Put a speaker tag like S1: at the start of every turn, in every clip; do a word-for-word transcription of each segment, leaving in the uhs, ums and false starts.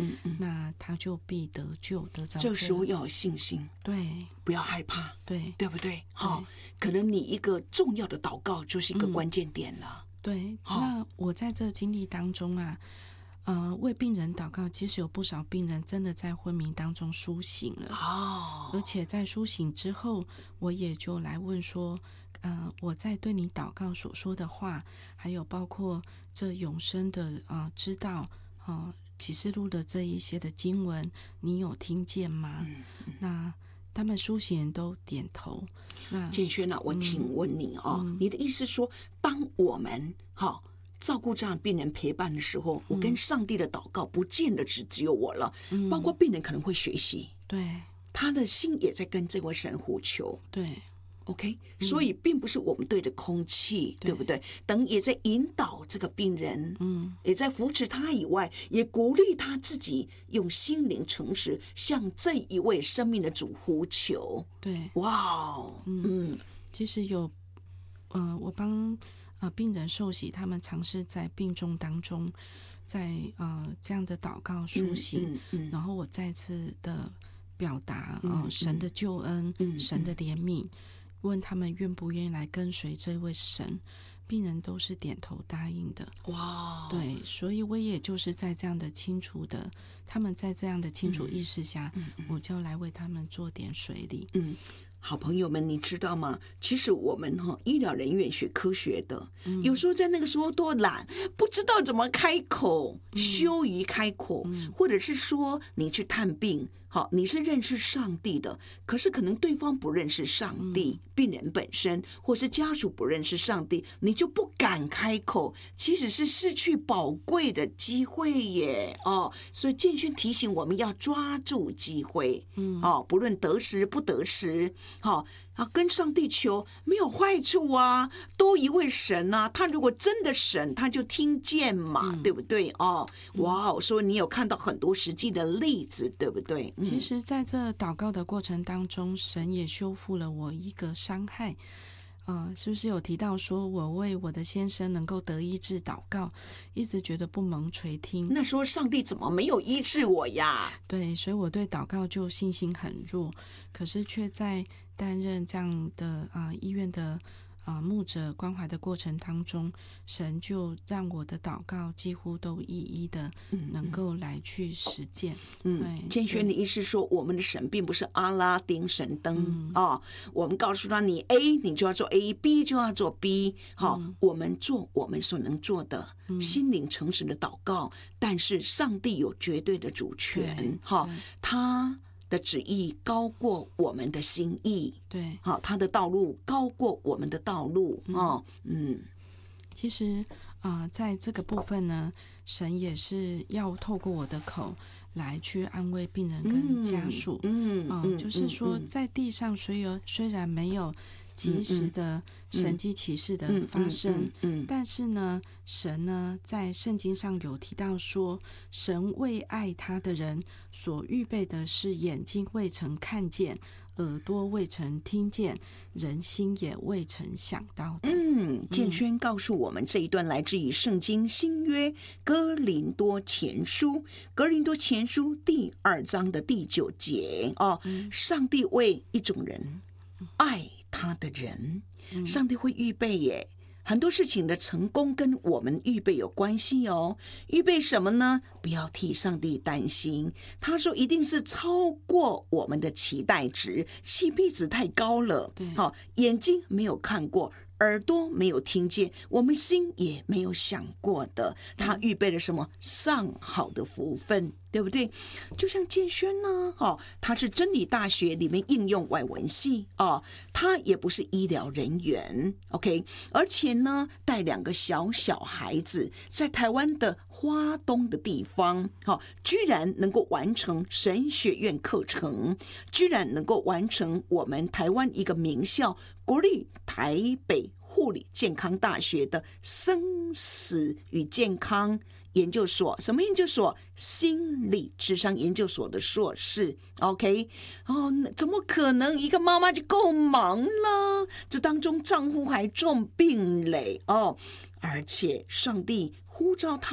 S1: 嗯嗯，
S2: 那他就必得救得着。
S1: 这时候要有信心，
S2: 对，
S1: 不要害怕，
S2: 对，
S1: 对不对？好、哦，可能你一个重要的祷告就是一个关键点了。
S2: 嗯、对、
S1: 哦，
S2: 那我在这经历当中啊，呃，为病人祷告，其实有不少病人真的在昏迷当中苏醒了。
S1: 哦，
S2: 而且在苏醒之后，我也就来问说，呃，我在对你祷告所说的话，还有包括这永生的呃知道，呃，启示录的这一些的经文，你有听见吗？
S1: 嗯嗯、
S2: 那他们苏醒人都点头。那
S1: 建轩啊，我请问你哦，
S2: 嗯、
S1: 你的意思说，当我们哈、哦、照顾这样病人陪伴的时候，我跟上帝的祷告不见得只只有我了，
S2: 嗯、
S1: 包括病人可能会学习，
S2: 对，
S1: 他的心也在跟这位神呼求，
S2: 对。
S1: OK，、嗯、所以并不是我们对着空气， 对, 对不对？等也在引导这个病人，
S2: 嗯，
S1: 也在扶持他以外，也鼓励他自己用心灵诚实向这一位生命的主呼求。
S2: 对，
S1: 哇哦，
S2: 嗯，其实有，呃，我帮呃病人受洗，他们尝试在病重当中，在呃这样的祷告苏醒，
S1: 嗯嗯嗯、
S2: 然后我再次的表达呃、
S1: 嗯、
S2: 神的救恩、
S1: 嗯、
S2: 神的怜悯。问他们愿不愿意来跟随这位神，病人都是点头答应的。
S1: 哇，
S2: 对，所以我也就是在这样的清楚的，他们在这样的清楚意识下，
S1: 嗯嗯、
S2: 我就来为他们做点水礼。
S1: 嗯，好朋友们，你知道吗？其实我们哈、哦、医疗人员学科学的，嗯、有时候在那个时候多懒，不知道怎么开口，嗯、羞于开口，嗯、或者是说你去探病。好，你是认识上帝的，可是可能对方不认识上帝，嗯、病人本身或是家属不认识上帝，你就不敢开口，其实是失去宝贵的机会耶！哦，所以建勋提醒我们要抓住机会，嗯，哦，不论得时不得时，好、哦。啊，跟上帝求没有坏处啊，多一位神啊，他如果真的神，他就听见嘛，嗯、对不对？哦，哇哦，所以你有看到很多实际的例子，对不对？
S2: 嗯、其实在这祷告的过程当中，神也修复了我一个伤害。呃，是不是有提到说我为我的先生能够得医治祷告，一直觉得不蒙垂听？
S1: 那说上帝怎么没有医治我呀？
S2: 对，所以我对祷告就信心很弱，可是却在担任这样的啊、呃、医院的啊、呃、牧者关怀的过程当中，神就让我的祷告几乎都一一的能够来去实践。
S1: 嗯，建轩的意思说，我们的神并不是阿拉丁神灯啊、嗯哦，我们告诉他你 A 你就要做 A，B 就要做 B， 好、哦嗯，我们做我们所能做的，嗯、心灵诚实的祷告，但是上帝有绝对的主权，哈、哦，他的旨意高过我们的心意，
S2: 对，
S1: 好，他的道路高过我们的道路，嗯、哦，嗯，
S2: 其实啊、呃，在这个部分呢，神也是要透过我的口来去安慰病人跟家属，
S1: 嗯，
S2: 嗯，嗯就是说在地上虽有虽然没有及时的神迹奇事的发生，
S1: 嗯嗯嗯嗯、
S2: 但是呢，神呢在圣经上有提到说，神为爱他的人所预备的是眼睛未曾看见，耳朵未曾听见，人心也未曾想到的。
S1: 嗯，建轩告诉我们这一段来自于圣经新约哥林多前书，哥林多前书第二章的第九节哦，嗯、上帝为一种人爱他的人，上帝会预备耶。很多事情的成功跟我们预备有关系哦。预备什么呢？不要替上帝担心，他说一定是超过我们的期待值，期待值太高了。好、哦，眼睛没有看过，耳朵没有听见，我们心也没有想过的，他预备了什么上好的福分，对不对？就像建轩呢，哦，他是真理大学里面应用外文系哦，他也不是医疗人员 ，OK， 而且呢，带两个小小孩子，在台湾的花东的地方，好、哦，居然能够完成神学院课程，居然能够完成我们台湾一个名校国立台北护理健康大学的生死与健康研究所，什么研究所？心理智商研究所的硕士。OK， 哦，怎么可能一个妈妈就够忙了？这当中丈夫还重病嘞哦，而且上帝呼召他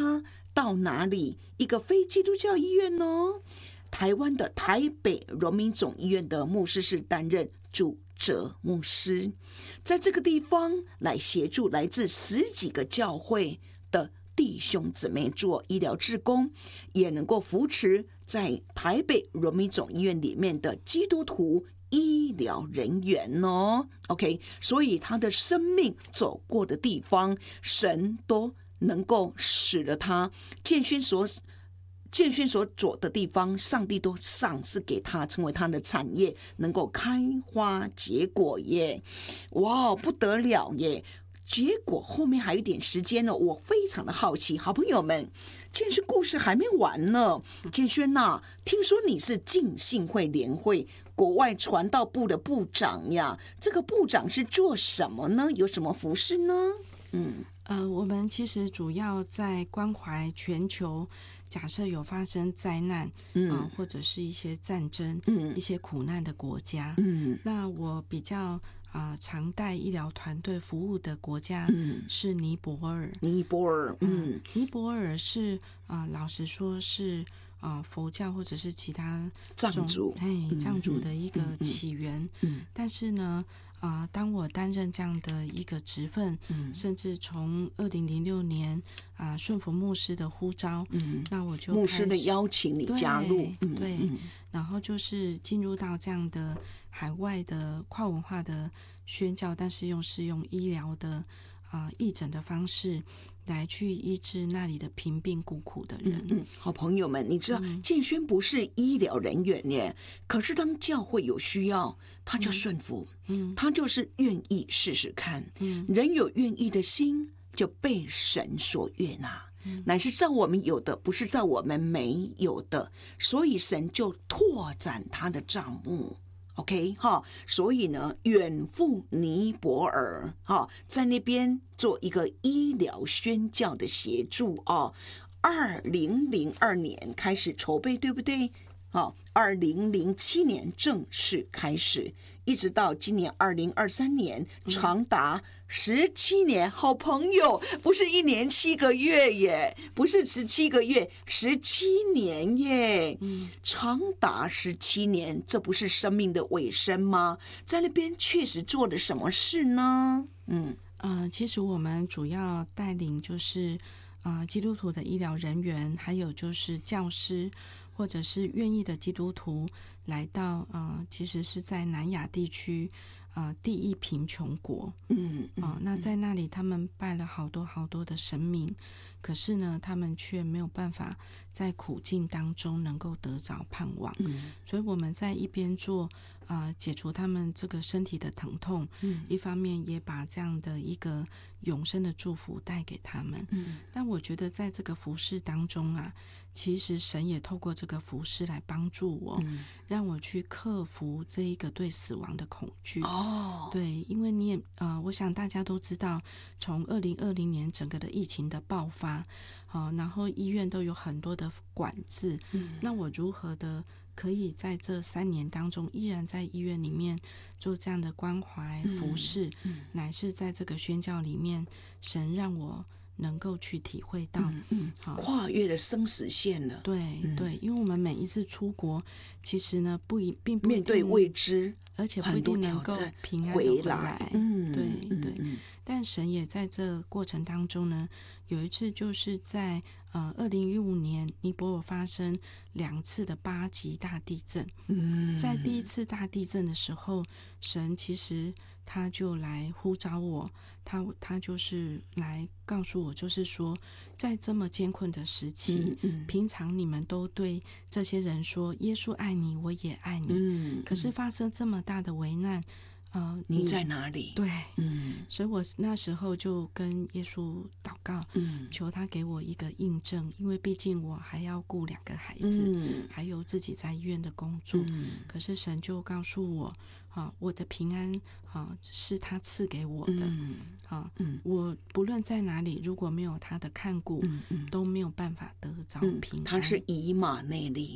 S1: 到哪里？一个非基督教医院哦。台湾的台北荣民总医院的牧师是担任主责牧师，在这个地方来协助来自十几个教会的弟兄姊妹做医疗志工，也能够扶持在台北荣民总医院里面的基督徒医疗人员哦。 OK， 所以他的生命走过的地方，神都能够使得他建勋所建勋所走的地方，上帝都赏赐给他，成为他的产业，能够开花结果耶！哇，不得了耶！结果后面还有一点时间呢，我非常的好奇，好朋友们，建勋故事还没完呢。建勋呐，听说你是浸信会联会国外传道部的部长呀，这个部长是做什么呢？有什么服事呢？嗯，
S2: 呃，我们其实主要在关怀全球，假设有发生灾难，嗯、呃，或者是一些战争，嗯，一些苦难的国家，嗯，那我比较啊、呃、常带医疗团队服务的国家是尼泊尔，
S1: 尼泊尔，嗯，
S2: 嗯尼泊尔是啊、呃，老实说是啊、呃、佛教或者是其他
S1: 藏族，
S2: 哎藏族的一个起源，嗯，嗯但是呢。啊、呃，当我担任这样的一个职分，嗯，甚至从二零零六年啊、呃、顺服牧师的呼召，嗯，那我就
S1: 牧师的邀请你加入，
S2: 对，嗯、对嗯、然后就是进入到这样的海外的跨文化的宣教，但是用是用医疗的啊、呃、义诊的方式。来去医治那里的贫病孤苦的人。
S1: 嗯嗯、好朋友们，你知道、嗯、建勋不是医疗人员耶，可是当教会有需要，他就顺服，嗯，他就是愿意试试看。嗯，人有愿意的心，就被神所悦纳。嗯、乃是照我们有的，不是照我们没有的，所以神就拓展他的帐幕。OK 哈，所以呢，远赴尼泊尔哈，在那边做一个医疗宣教的协助哦。二零零二年开始筹备，对不对？好，二零零七年正式开始，一直到今年二零二三年，长达十七年。好朋友，不是一年七个月耶，不是十七个月，十七年耶，长达十七年，这不是生命的尾声吗？在那边确实做了什么事呢？嗯，
S2: 呃，其实我们主要带领就是呃基督徒的医疗人员，还有就是教师。或者是愿意的基督徒来到呃，其实是在南亚地区呃第一贫穷国，嗯啊、呃，那在那里他们拜了好多好多的神明，可是呢，他们却没有办法在苦境当中能够得着盼望，嗯，所以我们在一边做啊、呃、解除他们这个身体的疼痛，嗯，一方面也把这样的一个永生的祝福带给他们，嗯，但我觉得在这个服事当中啊。其实神也透过这个服事来帮助我、嗯、让我去克服这一个对死亡的恐惧哦。对，因为你也呃，我想大家都知道，从二零二零年整个的疫情的爆发、呃、然后医院都有很多的管制、嗯、那我如何的可以在这三年当中依然在医院里面做这样的关怀服事、嗯嗯、乃是在这个宣教里面神让我能够去体会到、嗯
S1: 嗯、跨越了生死线了。
S2: 对、嗯、对，因为我们每一次出国其实呢不一并不
S1: 面对未知，
S2: 而且不一定能够平安的回来。嗯，对对、嗯、但神也在这过程当中呢，有一次就是在呃二零一五年尼泊尔发生两次的八级大地震。嗯，在第一次大地震的时候，神其实他就来呼召我，他他就是来告诉我，就是说在这么艰困的时期、嗯嗯、平常你们都对这些人说耶稣爱你我也爱你、嗯嗯、可是发生这么大的危难呃，
S1: 你在哪里？
S2: 对，嗯，所以我那时候就跟耶稣祷告，嗯，求他给我一个印证，因为毕竟我还要顾两个孩子，嗯，还有自己在医院的工作，嗯，可是神就告诉我，啊，我的平安啊是他赐给我的，嗯，啊，嗯，我不论在哪里，如果没有他的看顾，嗯嗯，都没有办法得着平安。
S1: 嗯、他是以马内利。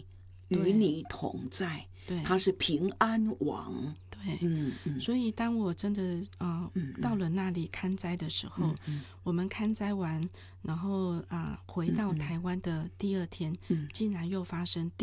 S1: 与你同在，
S2: 对，
S1: 他是平安王。
S2: 对，
S1: 嗯嗯，
S2: 所以当我真的呃、
S1: 嗯嗯、
S2: 到了那里看灾的时候，
S1: 嗯嗯、
S2: 我们看灾完，然后啊、呃、回到台湾的第二天，
S1: 嗯、
S2: 竟然又发生第